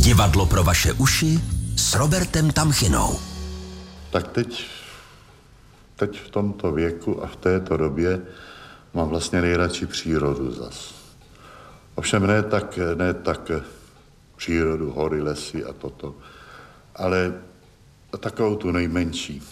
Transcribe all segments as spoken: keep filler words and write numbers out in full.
Divadlo pro vaše uši s Robertem Tamchinou. Tak teď, teď v tomto věku a v této době mám vlastně nejradši přírodu zas. Ovšem ne tak, ne tak přírodu, hory, lesy a toto, ale takovou tu nejmenší.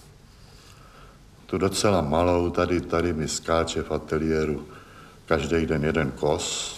Tu docela malou, tady, tady mi skáče v ateliéru každý den jeden kos.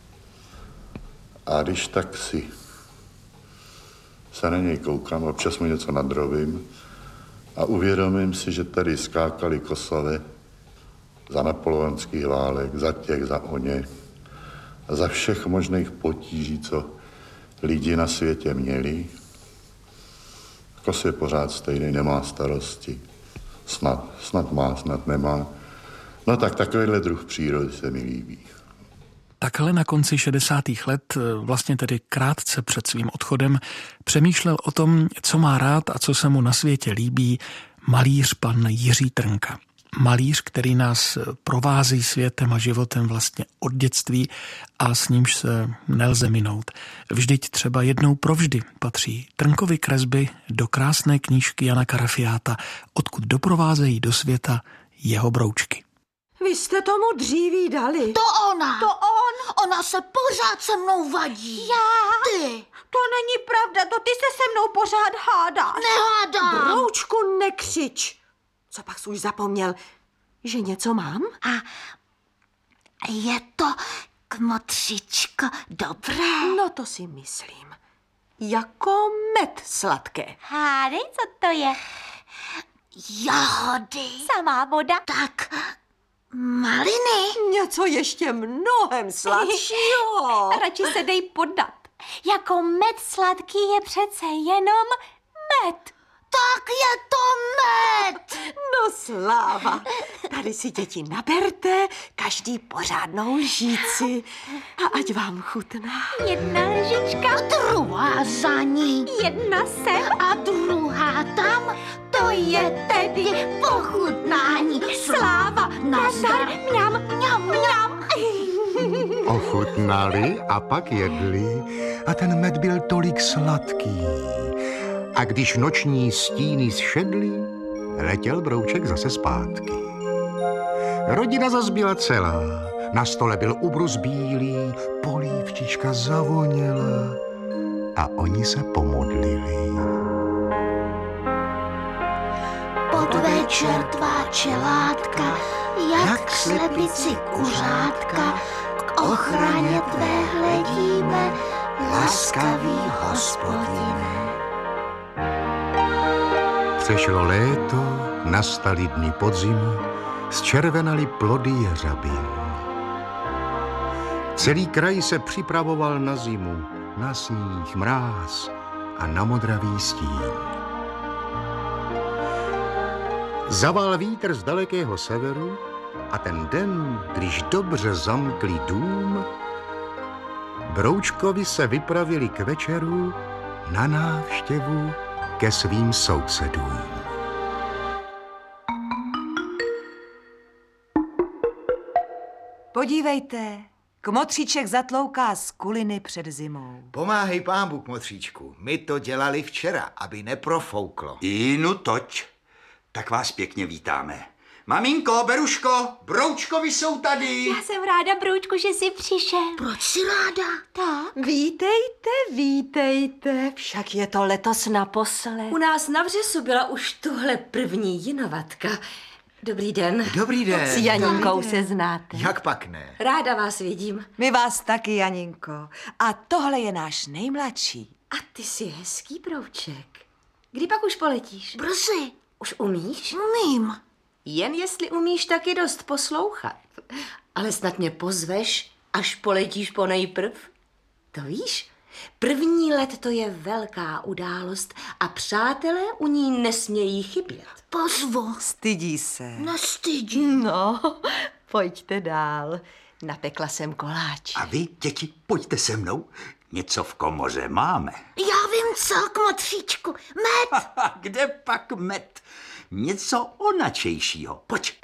A když tak si se na něj koukám, občas mu něco nadrovím a uvědomím si, že tady skákali kosové za napoleonských válek, za těch, za oně a za všech možných potíží, co lidi na světě měli. Kos je pořád stejný, nemá starosti. Snad, snad má, snad nemá. No tak takovýhle druh přírody se mi líbí. Takhle na konci šedesátých let, vlastně tedy krátce před svým odchodem, přemýšlel o tom, co má rád a co se mu na světě líbí malíř pan Jiří Trnka. Malíř, který nás provází světem a životem vlastně od dětství a s nímž se nelze minout. Vždyť třeba jednou provždy patří Trnkovy kresby do krásné knížky Jana Karafiáta, odkud doprovázejí do světa jeho broučky. Vy jste tomu dříví dali. To ona. To on. Ona se pořád se mnou vadí. Já? Ty. To není pravda, to ty se se mnou pořád hádáš. Nehádám. Broučku, nekřič. Co pak jsi už zapomněl, že něco mám? A je to, kmotřičko, dobré? No to si myslím. Jako med sladké. Hádej, co to je? Jahody. Samá voda. Tak, maliny. Něco ještě mnohem sladšího. Radši se dej podat. Jako med sladký je přece jenom med. Tak je to med. No sláva. Tady si děti naberte, každý pořádnou lžíci. A ať vám chutná. Jedna lžička. A druhá za ní. Jedna sem. A druhá tam. To je tedy pochutnání. Sláva, nazdar, mňam, mňam, mňam. Ochutnali a pak jedli a ten med byl tolik sladký. A když noční stíny zšedly, letěl brouček zase zpátky. Rodina zas byla celá, na stole byl ubrus bílý, polívčička zavoněla a oni se pomodlili. Podvečer tvá čelátka, jak slepici kuřátka, k ochraně tvé hledíme, laskavý hospodine. Přešlo léto, nastaly dny podzimu, zčervenaly plody jeřabin. Celý kraj se připravoval na zimu, na sníh, mráz a na modravý stín. Zaval vítr z dalekého severu a ten den, když dobře zamkli dům, broučkovi se vypravili k večeru na návštěvu ke svým sousedům. Podívejte, kmotříček zatlouká z kuliny před zimou. Pomáhej pámbu, kmotříčku, my to dělali včera, aby neprofouklo. Inu toť, tak vás pěkně vítáme. Maminko, Beruško, broučkovi jsou tady. Já jsem ráda, broučku, že jsi přišel. Proč jsi ráda? Tak. Vítejte, vítejte, však je to letos naposled. U nás na Vřesu byla už tuhle první jinovatka. Dobrý den. Dobrý den. S Janinkou se znáte. Jak pak ne? Ráda vás vidím. My vás taky, Janinko. A tohle je náš nejmladší. A ty jsi hezký, brouček. Kdy pak už poletíš? Brzy. Už umíš? Umím. Jen jestli umíš taky dost poslouchat. Ale snad mě pozveš, až poletíš po nejprv. To víš? První let to je velká událost a přátelé u ní nesmějí chybět. Pozvu. Stydí se. Nestydí. No, pojďte dál. Napekla jsem koláč. A vy, děti, pojďte se mnou. Něco v komoře máme. Já vím co, kmotříčku. Med. Kde pak med? Něco onačejšího. Pojď.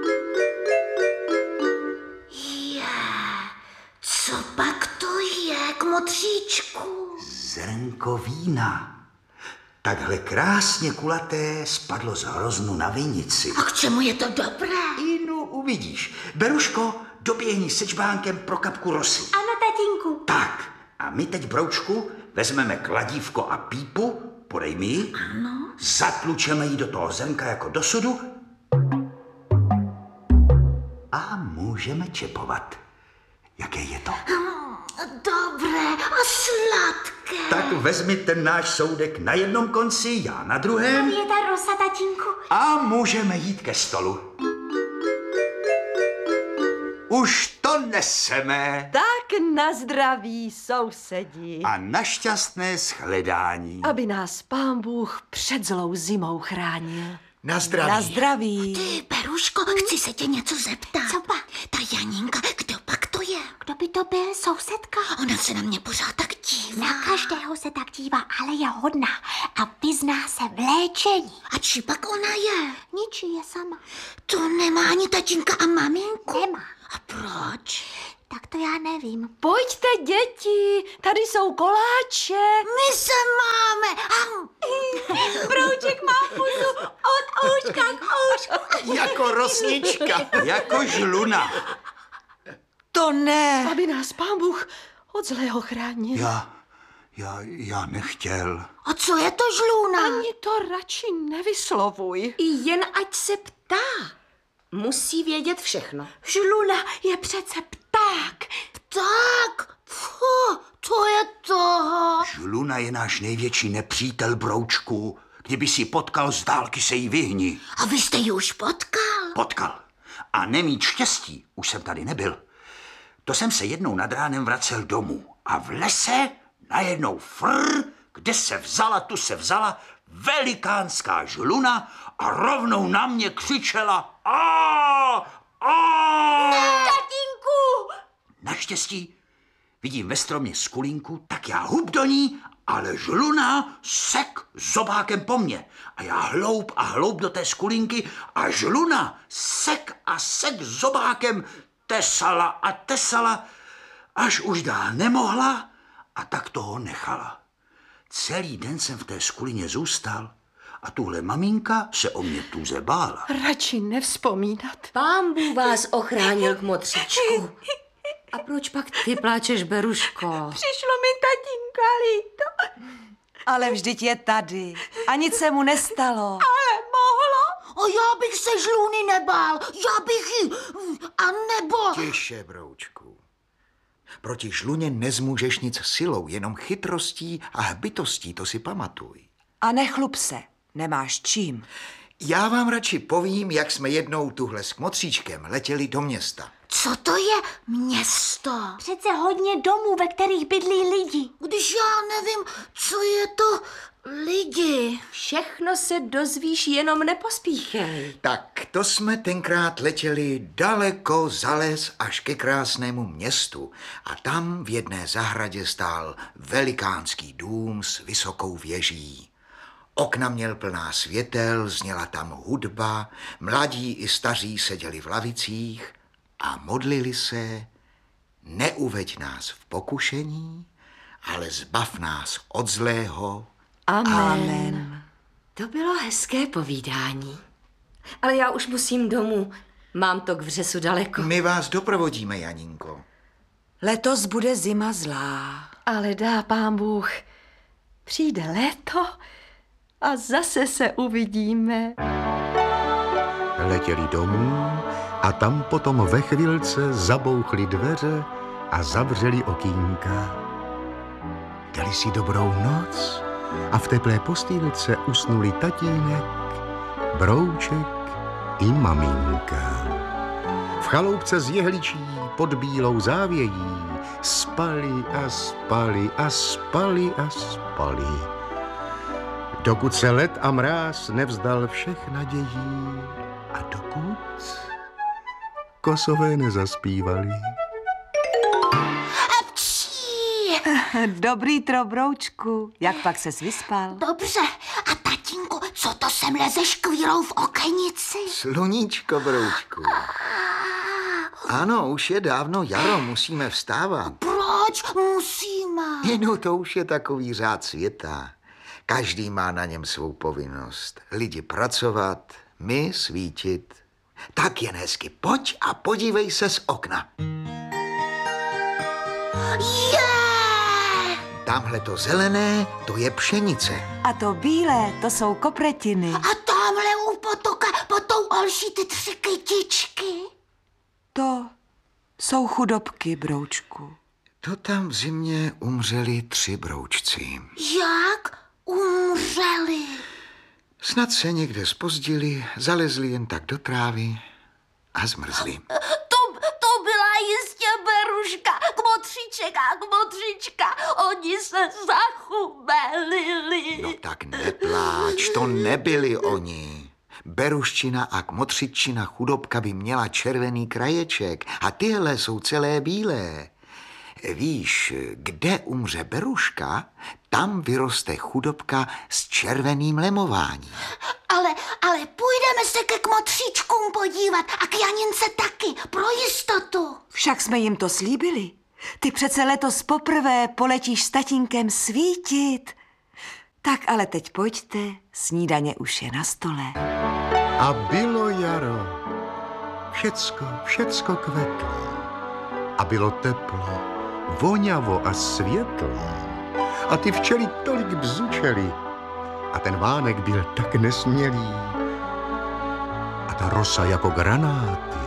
Je, co pak to je, kmotříčku. Zrnko vína. Takhle krásně kulaté spadlo z hroznu na vinici. A k čemu je to dobré? Inu, uvidíš. Beruško, doběhni se čbánkem pro kapku rosy. Ano, tatínku. Tak, a my teď, Broučku, vezmeme kladívko a pípu, podej mi ji, Ano. zatlučeme ji do toho zrnka jako do sudu a můžeme čepovat. Jaké je to? Dobré a sladké. Tak vezmi ten náš soudek na jednom konci, já na druhém. Je ta rosa, tatínku. A můžeme jít ke stolu. Už to neseme. Tak na zdraví, sousedi. A na šťastné shledání. Aby nás Pán Bůh před zlou zimou chránil. Na zdraví. Na zdraví. Ty, Beruško, chci se tě něco zeptat. Co pak? Ta Janinka, kdo pak to je? Kdo by to byl, sousedka? Ona se na mě pořád tak dívá. Na každého se tak dívá, ale je hodná a vyzná se v léčení. A či pak ona je? Ničí je sama. To nemá ani tatínka a maminku. Nemá. A proč? Tak to já nevím. Pojďte, děti, tady jsou koláče. My se máme. Am. Brouček má pusu od ouška k oušku. Jako rosnička. Jako žluna. To ne. Aby nás Pán Bůh od zlého chránil. Já, já, já nechtěl. A co je to žlůna? Ani to radši nevyslovuj. I jen ať se ptá. Musí vědět všechno. Žluna je přece pták. Tak, Fuh, to je toho. Žluna je náš největší nepřítel, Broučku. Kdyby si potkal, z dálky se jí vyhni. A vy jste ji už potkal? Potkal. A nemít štěstí, už jsem tady nebyl. To jsem se jednou nad ránem vracel domů. A v lese najednou frr, kde se vzala, tu se vzala velikánská žluna a rovnou na mě křičela a a Tatínku! Naštěstí vidím ve stromě skulínku, tak já hub do ní, ale žluna sek zobákem po mně. A já hloub a hloub do té skulínky a žluna sek a sek zobákem tesala a tesala, až už dál nemohla a tak toho nechala. Celý den jsem v té skulině zůstal a tuhle maminka se o mě tuze bála. Radši nevzpomínat. Pán Bůh vás ochránil, kmotříčku. A proč pak ty pláčeš, Beruško? Přišlo mi tatínka líto. Ale vždyť je tady a nic se mu nestalo. Ale mohlo. O, já bych se žluny nebál. Já bych ji... A nebo... Tiše, Broučku. Proti žluně nezmůžeš nic silou, jenom chytrostí a hbitostí, to si pamatuj. A nechlup se, nemáš čím. Já vám radši povím, jak jsme jednou tuhle s kmotříčkem letěli do města. Co to je město? Přece hodně domů, ve kterých bydlí lidi. Když já nevím, co je to lidi. Všechno se dozvíš, jenom nepospíchej. Tak to jsme tenkrát letěli daleko za les až ke krásnému městu a tam v jedné zahradě stál velikánský dům s vysokou věží. Okna měl plná světel, zněla tam hudba, mladí i staří seděli v lavicích a modlili se: neuveď nás v pokušení, ale zbav nás od zlého. Amen. Amen. To bylo hezké povídání. Ale já už musím domů. Mám to k vřesu daleko. My vás doprovodíme, Janinko. Letos bude zima zlá. Ale dá Pán Bůh, přijde léto a zase se uvidíme. Letěli domů a tam potom ve chvilce zabouchly dveře a zavřeli okýnka. Dali si dobrou noc a v teplé postýlce usnuli tatínek, Brouček i maminka. V chaloupce z jehličí pod bílou závějí spali a spali a spali a spali. Dokud se led a mráz nevzdal všech nadějí a dokud kosové nezaspívali. Dobrý trobroučku, jak pak ses vyspal? Dobře. A tatínku, co to sem leze škvírou v okenici? Sluníčko, Broučku. Ano, už je dávno jaro, musíme vstávat. Proč? proč musíme? No to už je takový řád světa. Každý má na něm svou povinnost. Lidi pracovat, my svítit. Tak jen hezky pojď a podívej se z okna. Je! Tamhle to zelené, to je pšenice. A to bílé, to jsou kopretiny. A tamhle u potoka pod tou Olší ty tři kytičky. To jsou chudobky, broučku. To tam v zimě umřeli tři broučci. Jak umřeli? Snad se někde zpozdili, zalezli jen tak do trávy a zmrzli. To, to byla jistě Beruška, Kmotříček a Kmotříčka. Oni se zachumelili. No tak nepláč, to nebyli oni. Beruščina a Kmotřiččina chudobka by měla červený kraječek a tyhle jsou celé bílé. Víš, kde umře Beruška, tam vyroste chudobka s červeným lemováním. Ale, ale půjdeme se ke Kmotříčkům podívat a k Janince taky, pro jistotu. Však jsme jim to slíbili. Ty přece letos poprvé poletíš s tatínkem svítit. Tak ale teď pojďte, snídaně už je na stole. A bylo jaro. Všecko, všecko kvetlo. A bylo teplo, voňavo a světlo. A ty včely tolik bzučely. A ten vánek byl tak nesmělý. A ta rosa jako granáty.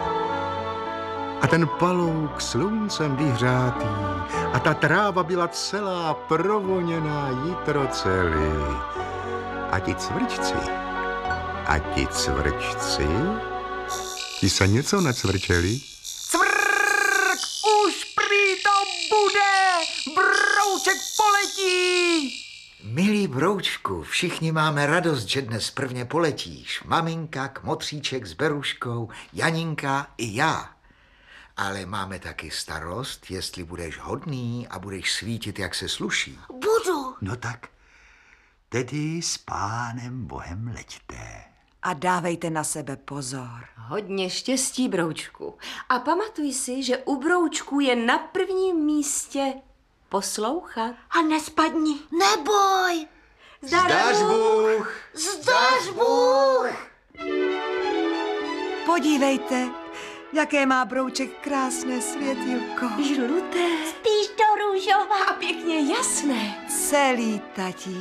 A ten palouk sluncem vyhřátý. A ta tráva byla celá provoněná jitrocelý. A ti cvrčci, a ti cvrčci, ti se něco necvrčeli? Cvrk, už prý to bude, brouček poletí. Milý broučku, všichni máme radost, že dnes prvně poletíš. Maminka, Kmotříček s Beruškou, Janinka i já. Ale máme taky starost, jestli budeš hodný a budeš svítit, jak se sluší. Budu. No tak, tedy s pánem Bohem leďte. A dávejte na sebe pozor. Hodně štěstí, broučku. A pamatuj si, že u broučku je na prvním místě poslouchat. A nespadni. Neboj. Zdař Bůh! Zdař Bůh! Podívejte, jaké má brouček krásné světýlko. Žluté. Spíš do růžova. A pěkně jasné. Celý tatí.